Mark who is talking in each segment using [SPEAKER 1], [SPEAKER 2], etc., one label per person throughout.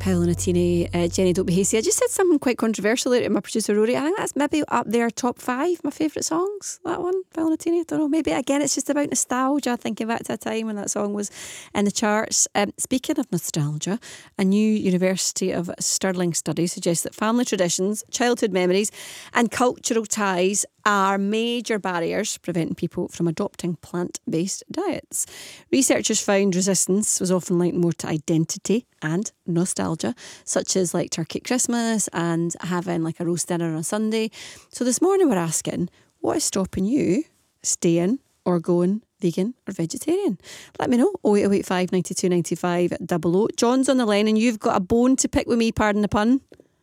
[SPEAKER 1] Paolo Nutini, Jenny Don't Be Hasty. I just said something quite controversial there to my producer Rory. I think that's maybe up there top 5 my favourite songs, that one, Paolo Nutini. I don't know, maybe again it's just about nostalgia, thinking back to a time when that song was in the charts. Speaking of nostalgia, a new University of Stirling study suggests that family traditions, childhood memories and cultural ties are major barriers preventing people from adopting plant-based diets. Researchers found resistance was often linked more to identity and nostalgia, such as like turkey at Christmas and having like a roast dinner on a Sunday. So this morning we're asking, what is stopping you staying or going vegan or vegetarian? Let me know. 08085 92 95 00. John's on the line and you've got a bone to pick with me, pardon the pun.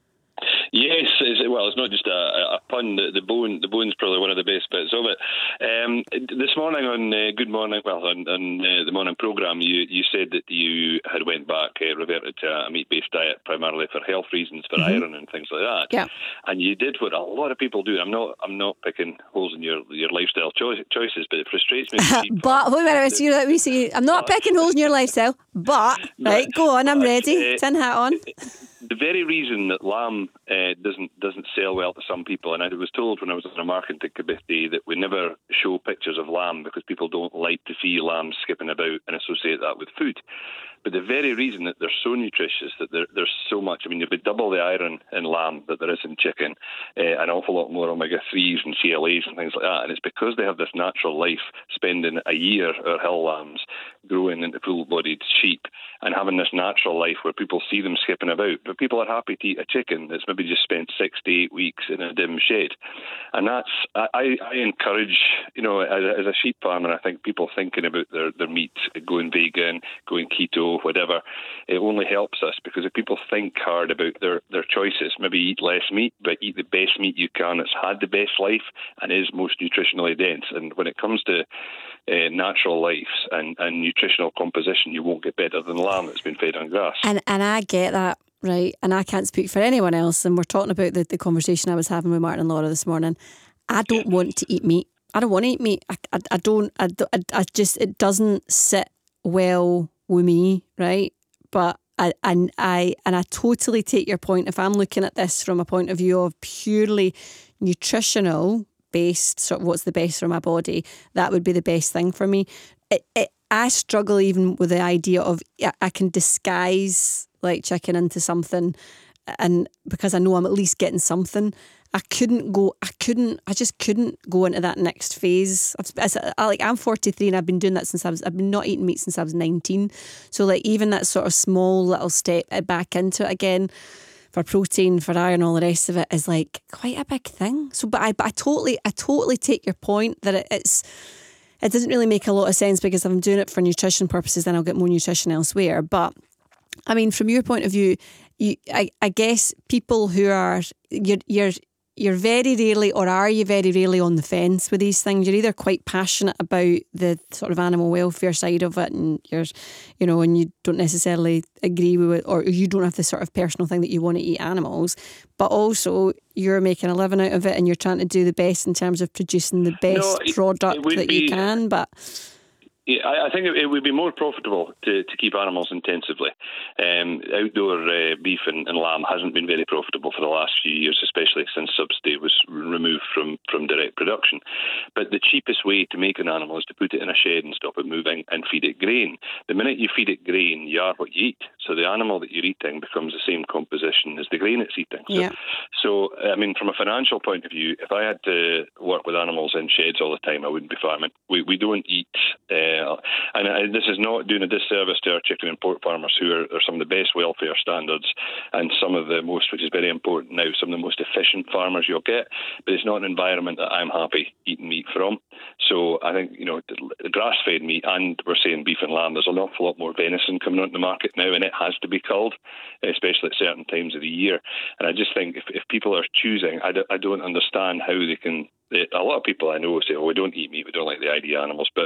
[SPEAKER 2] Yes, it's not just a pun. The bone's probably one of the best bits of it. This morning on Good Morning, on the morning programme, you said that you had went back, reverted to a meat-based diet primarily for health reasons, for iron and things like that.
[SPEAKER 1] Yeah.
[SPEAKER 2] And you did what a lot of people do. I'm not picking holes in your lifestyle choices, but it frustrates me.
[SPEAKER 1] But wait a minute, I'm not picking holes in your lifestyle. But right, go on. I'm ready. Tin hat on.
[SPEAKER 2] The very reason that lamb doesn't sell well to some people, and I was told when I was on a marketing committee that we never show pictures of lamb because people don't like to see lamb skipping about and associate that with food. But the very reason that they're so nutritious, that there's so much, I mean, there'll be double the iron in lamb that there is in chicken, an awful lot more omega-3s and CLAs and things like that. And it's because they have this natural life, spending a year, our hill lambs, growing into full-bodied sheep and having this natural life where people see them skipping about. But people are happy to eat a chicken that's maybe just spent 6 to 8 weeks in a dim shed. And that's, I encourage, as a sheep farmer, I think people thinking about their meat, going vegan, going keto, whatever, it only helps us, because if people think hard about their choices, maybe eat less meat, but eat the best meat you can that's had the best life and is most nutritionally dense. And when it comes to natural lives and nutritional composition, you won't get better than lamb that's been fed on grass. And
[SPEAKER 1] I get that, right? And I can't speak for anyone else. And we're talking about the conversation I was having with Martin and Laura this morning. I don't want to eat meat. I don't want to eat meat. I just, it doesn't sit well with me, right? But I totally take your point. If I'm looking at this from a point of view of purely nutritional based, sort of what's the best for my body, that would be the best thing for me. I struggle even with the idea of I can disguise like chicken into something, and because I know I'm at least getting something. I just couldn't go into that next phase. I'm 43 and I've been doing that since I've been not eating meat since I was 19. So like even that sort of small little step back into it again for protein, for iron, all the rest of it is like quite a big thing. So, but I totally take your point that it doesn't really make a lot of sense, because if I'm doing it for nutrition purposes, then I'll get more nutrition elsewhere. But I mean, from your point of view, I guess people who are you're very rarely, or are you very rarely on the fence with these things? You're either quite passionate about the sort of animal welfare side of it, and and you don't necessarily agree with it, or you don't have the sort of personal thing that you want to eat animals, but also you're making a living out of it and you're trying to do the best in terms of producing the best product that you can. But
[SPEAKER 2] yeah, I think it would be more profitable to keep animals intensively. Outdoor beef and lamb hasn't been very profitable for the last few years, especially since subsidy was removed from direct production. But the cheapest way to make an animal is to put it in a shed and stop it moving and feed it grain. The minute you feed it grain, you are what you eat. So the animal that you're eating becomes the same composition as the grain it's eating. So I mean, from a financial point of view, if I had to work with animals in sheds all the time, I wouldn't be farming. We don't eat... and this is not doing a disservice to our chicken and pork farmers, who are some of the best welfare standards and some of the most, which is very important now, some of the most efficient farmers you'll get, but it's not an environment that I'm happy eating meat from. So I think, grass-fed meat, and we're saying beef and lamb, there's an awful lot more venison coming onto the market now, and it has to be culled, especially at certain times of the year. And I just think if people are choosing, I don't understand how they can... A lot of people I know say, we don't eat meat, we don't like the idea of animals, but